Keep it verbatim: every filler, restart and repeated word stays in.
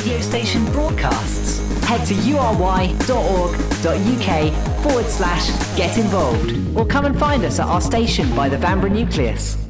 radio station broadcasts. Head to ury.org.uk forward slash get involved or come and find us at our station by the Vanbrugh Nucleus.